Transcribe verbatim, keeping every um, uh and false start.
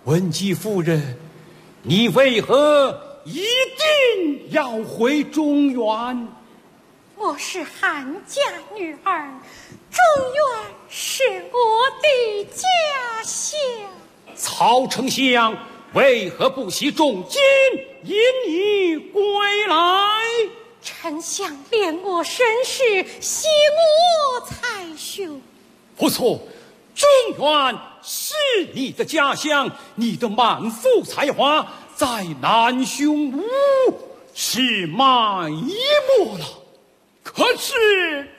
文姬夫人，你为何一定要回中原？ 我是韩家女儿，中原是我的家乡。 曹丞相为何不惜重金引你归来？ 丞相怜我身世，惜我才学。 不错，中原是你的家乡，你的满腹才华在南匈奴是埋没了。可是